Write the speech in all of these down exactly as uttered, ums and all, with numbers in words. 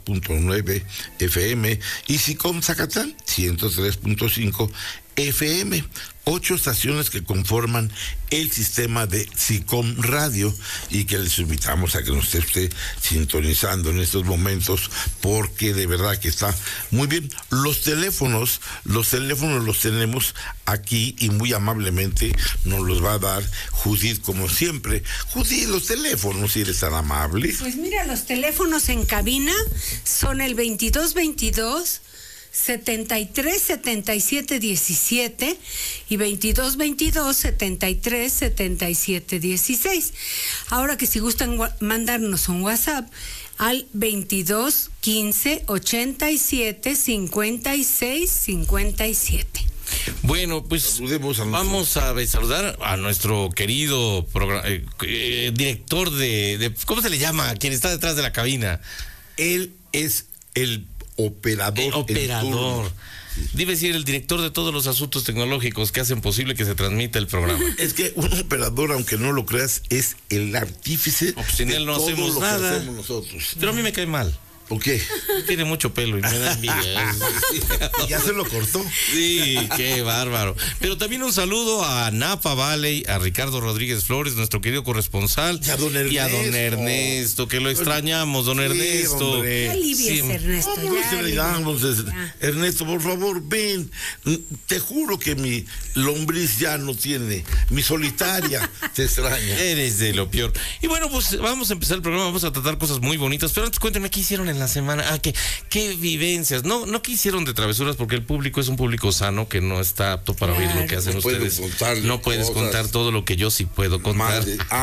punto nueve F M y SICOM Zacatlán ciento tres punto cinco F M, ocho estaciones que conforman el sistema de SICOM Radio y que les invitamos a que nos esté sintonizando en estos momentos porque de verdad que está muy bien. Los teléfonos, los teléfonos los tenemos aquí y muy amablemente nos los va a dar Judith como siempre. Judith, los teléfonos, si eres tan amable. Pues mira, los teléfonos en cabina son el veintidós veintidós setenta y tres setenta y siete diecisiete y veintidós veintidós setenta y tres setenta y siete dieciséis. Ahora que si gustan mandarnos un WhatsApp al veintidós quince ochenta y siete cincuenta y seis cincuenta y siete. Bueno, pues vamos a saludar a nuestro querido programa, eh, eh, director de, de, ¿cómo se le llama? Quien está detrás de la cabina. Él es el operador. El operador. Debe decir el director de todos los asuntos tecnológicos que hacen posible que se transmita el programa. Es que un operador, aunque no lo creas, es el artífice no, pues sin de él no todo hacemos lo nada. que hacemos nosotros. Pero a mí me cae mal. ¿Por qué? Tiene mucho pelo y me da envidia. Ya se lo cortó. Sí, qué bárbaro. Pero también un saludo a Napa Valley, a Ricardo Rodríguez Flores, nuestro querido corresponsal. Y a don Ernesto. Y a don Ernesto, que lo extrañamos, don sí, Ernesto. Hombre. Sí. Ernesto. Ya, le damos, ya. Ernesto, por favor, ven. Te juro que mi lombriz ya no tiene. Mi solitaria te extraña. Eres de lo peor. Y bueno, pues vamos a empezar el programa, vamos a tratar cosas muy bonitas. Pero antes cuéntenme qué hicieron en la semana. Ah, qué, qué vivencias. No, no que hicieron de travesuras, porque el público es un público sano que no está apto para claro. oír lo que hacen no ustedes. No puedes cosas. contar todo lo que yo sí puedo contar.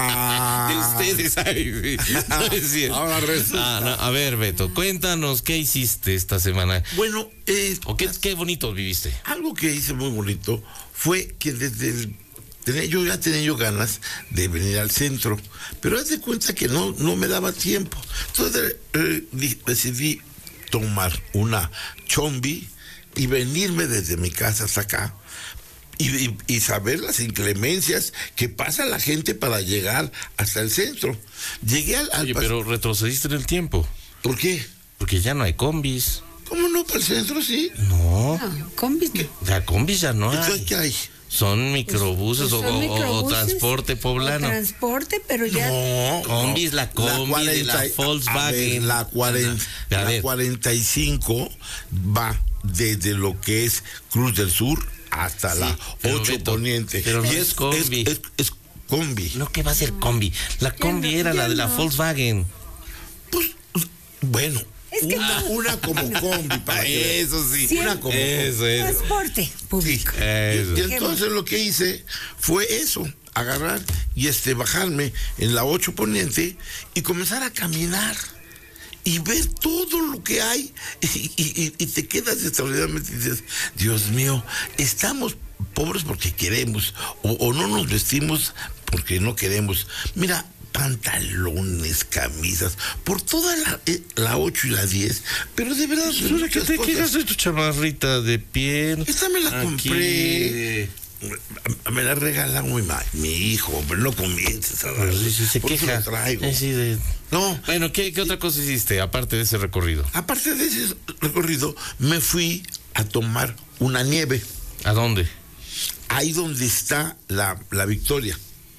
Ah. De ustedes, ay, sí. No Ahora ah, no, a ver, Beto, cuéntanos qué hiciste esta semana. Bueno, eh, o qué, qué bonito viviste. Algo que hice muy bonito fue que desde el Tenía, yo ya tenía yo ganas de venir al centro, pero haz de cuenta que no, no me daba tiempo. Entonces eh, decidí tomar una chombi y venirme desde mi casa hasta acá y, y, y saber las inclemencias que pasa la gente para llegar hasta el centro. Llegué al... al Oye, pero retrocediste en el tiempo. ¿Por qué? Porque ya no hay combis. ¿Cómo no? ¿Para el centro sí? No. No, combis no. Ya combis ya no hay. ¿Qué hay? Son microbuses, pues, pues son o, microbuses o transporte poblano. O transporte, pero ya. No, combis, la combi la cuarenta, de la Volkswagen. Ver, la, cuarenta, a la cuarenta y cinco va desde lo que es Cruz del Sur hasta sí, la ocho Beto, Poniente. Pero y no es, es combi. Es, es, es combi. No, ¿qué va a ser combi? La combi no, era la de la no. Volkswagen. Pues, bueno. Es que una, una como combi para eso sí, una como eso es transporte público. Sí. Y, y entonces lo que hice fue eso, agarrar y este bajarme en la ocho Poniente y comenzar a caminar y ver todo lo que hay y, y, y te quedas extraordinariamente y dices, Dios mío, estamos pobres porque queremos o, o no nos vestimos porque no queremos. Mira, pantalones, camisas, por toda la, eh, la ocho y la diez, pero de verdad... ¿Ahora qué te quejas de tu chamarrita de piel? Esta me la Aquí. compré... Me la regaló mi, mi hijo, pero no comiences a dar. Sí, sí, se por queja. Eso lo traigo. Sí, de... No. Bueno, ¿qué, ¿qué otra cosa hiciste aparte de ese recorrido? Aparte de ese recorrido, me fui a tomar una nieve. ¿A dónde? Ahí donde está la, la Victoria.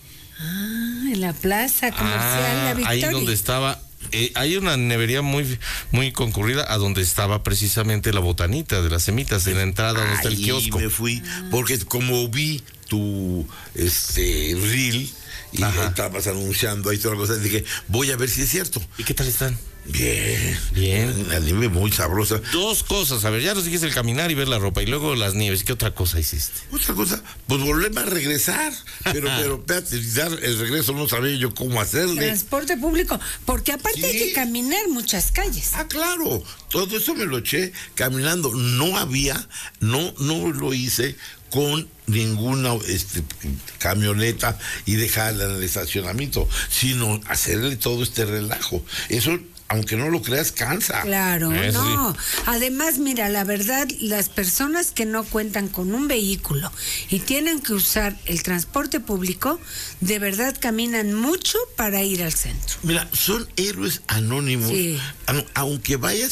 Ah, en la plaza comercial ah, La Victoria. Ahí donde estaba, eh, hay una nevería muy muy concurrida a donde estaba precisamente la botanita de las semitas, en la entrada donde está el kiosco. Ahí me fui, porque como vi tu este reel y Ajá. estabas anunciando ahí toda la cosa, dije, voy a ver si es cierto. ¿Y qué tal están? Bien, bien, la nieve muy sabrosa. Dos cosas, a ver, ya nos dijiste el caminar y ver la ropa y luego las nieves. ¿Qué otra cosa hiciste? Otra cosa, pues volverme a regresar, pero pero espérate, dar el regreso no sabía yo cómo hacerle. Transporte público, porque aparte sí. hay que caminar muchas calles. Ah, claro, todo eso me lo eché caminando. No había, no, no lo hice con ninguna este, camioneta y dejarla en el estacionamiento, sino hacerle todo este relajo. Eso, aunque no lo creas, cansa. Claro, eh, no. Sí. Además, mira, la verdad, las personas que no cuentan con un vehículo y tienen que usar el transporte público, de verdad caminan mucho para ir al centro. Mira, son héroes anónimos. Sí. Aunque vayas